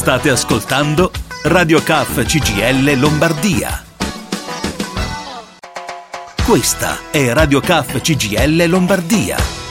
State ascoltando Radio CAF CGIL Lombardia. Questa è Radio CAF CGIL Lombardia.